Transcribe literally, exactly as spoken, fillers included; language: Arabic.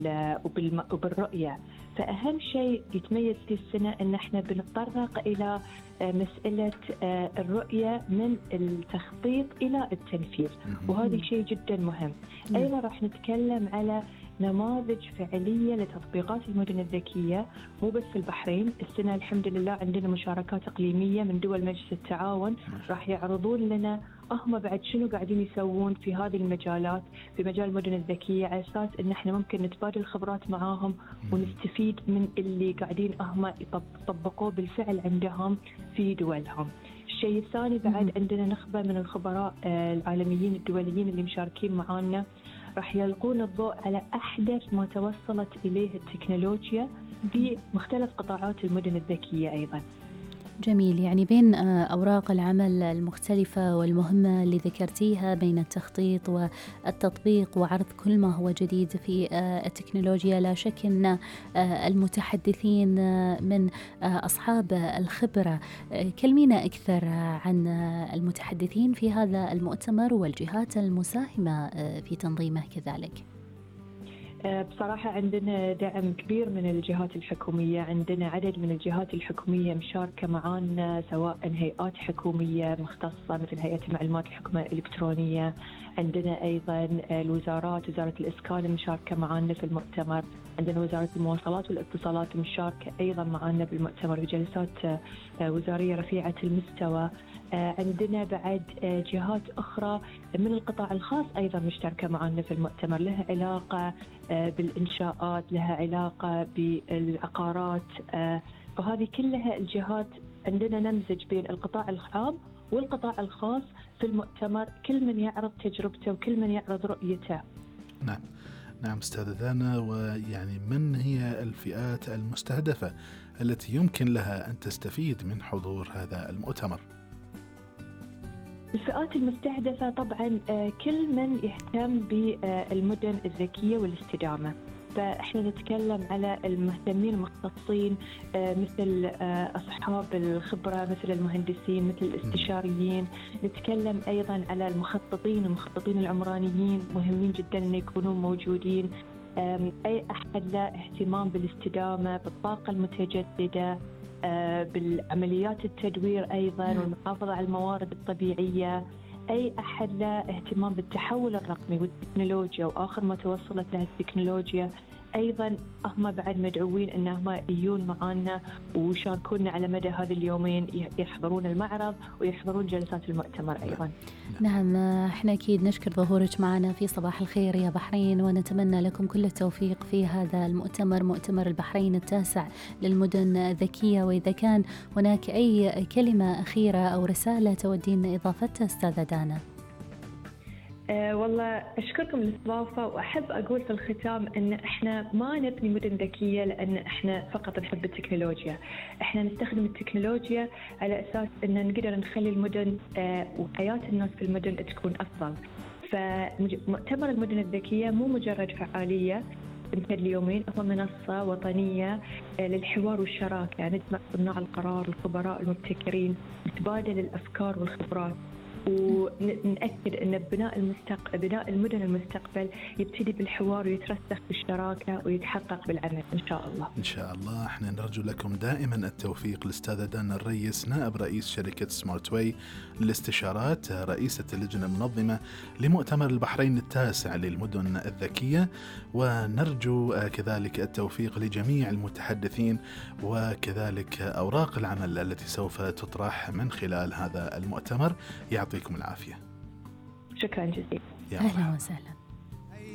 وبالم- وبالرؤية. فأهم شيء يتميز في السنة أن احنا بنتطرق إلى آه، مسألة آه، الرؤية من التخطيط إلى التنفيذ، وهذا شيء جدا مهم. أيضا راح نتكلم على نماذج فعلية لتطبيقات المدن الذكية، مو بس في البحرين. السنة الحمد لله عندنا مشاركات إقليمية من دول مجلس التعاون راح يعرضون لنا هم بعد شنو قاعدين يسوون في هذه المجالات، في مجال المدن الذكية، على أساس إن إحنا ممكن نتبادل خبرات معاهم ونستفيد من اللي قاعدين هم يطبقوه بالفعل عندهم في دولهم. الشيء الثاني بعد عندنا نخبة من الخبراء العالميين الدوليين اللي مشاركين معانا، راح يلقون الضوء على أحدث ما توصلت إليه التكنولوجيا في مختلف قطاعات المدن الذكية أيضاً. جميل. يعني بين أوراق العمل المختلفة والمهمة اللي ذكرتيها بين التخطيط والتطبيق وعرض كل ما هو جديد في التكنولوجيا، لا شك أن المتحدثين من أصحاب الخبرة. كلمينا أكثر عن المتحدثين في هذا المؤتمر والجهات المساهمة في تنظيمه كذلك. بصراحة عندنا دعم كبير من الجهات الحكومية، عندنا عدد من الجهات الحكومية مشاركة معنا، سواء هيئات حكومية مختصة مثل هيئة المعلومات الحكومة الإلكترونية، عندنا أيضا الوزارات، وزارة الإسكان مشاركة معنا في المؤتمر، عندنا وزارة المواصلات والاتصالات مشاركة أيضا معنا بالمؤتمر وجلسات وزارية رفيعة المستوى. عندنا بعد جهات أخرى من القطاع الخاص أيضا مشتركة معنا في المؤتمر، لها علاقة بالإنشاءات، لها علاقة بالعقارات، فهذه كلها الجهات. عندنا نمزج بين القطاع العام والقطاع الخاص في المؤتمر، كل من يعرض تجربته وكل من يعرض رؤيته. نعم نعم أستاذة دانا، ويعني من هي الفئات المستهدفة التي يمكن لها أن تستفيد من حضور هذا المؤتمر؟ الفئات المستهدفة طبعا كل من يهتم بالمدن الذكية والاستدامة، فإحنا نتكلم على المهتمين المختصين مثل أصحاب الخبرة، مثل المهندسين، مثل الاستشاريين. نتكلم أيضا على المخططين، المخططين العمرانيين مهمين جدا أن يكونون موجودين. أي أحد له اهتمام بالاستدامة، بالطاقة المتجددة، بالعمليات التدوير أيضا، والمحافظة على الموارد الطبيعية. أي أحد له اهتمام بالتحول الرقمي والتكنولوجيا وآخر ما توصلت له التكنولوجيا، أيضا هم بعد مدعوين أنهم يجون معنا ويشاركونا على مدى هذه اليومين، يحضرون المعرض ويحضرون جلسات المؤتمر أيضا. نعم، احنا أكيد نشكر ظهورك معنا في صباح الخير يا بحرين، ونتمنى لكم كل التوفيق في هذا المؤتمر، مؤتمر البحرين التاسع للمدن الذكية. وإذا كان هناك أي كلمة أخيرة أو رسالة تودين إضافتها أستاذة دانا. أه والله أشكركم الاستضافة، وأحب أقول في الختام أن إحنا ما نبني مدن ذكية لأن إحنا فقط نحب التكنولوجيا. إحنا نستخدم التكنولوجيا على أساس أن نقدر نخلي المدن أه وحياة الناس في المدن تكون أفضل. فمؤتمر المدن الذكية مو مجرد فعالية تمتد اليومين، هو منصة وطنية للحوار والشراكة، نجمع صناع القرار، الخبراء المبتكرين، نتبادل الأفكار والخبرات، ونأكد أن بناء المستقبل، بناء المدن المستقبل يبتدي بالحوار ويترسخ بالشراكة ويتحقق بالعمل إن شاء الله. إن شاء الله. احنا نرجو لكم دائما التوفيق. الأستاذة دانا الريس، نائب رئيس شركة سمارت واي للاستشارات، رئيسة اللجنة المنظمة لمؤتمر البحرين التاسع للمدن الذكية، ونرجو كذلك التوفيق لجميع المتحدثين وكذلك أوراق العمل التي سوف تطرح من خلال هذا المؤتمر. يعطيكم العافية. شكرا جزيلا. أهلا وسهلا.